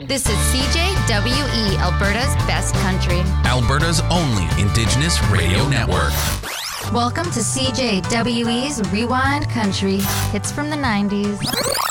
This is CJWE, Alberta's best country. Alberta's only Indigenous radio network. Welcome to CJWE's Rewind Country. Hits from the 90s.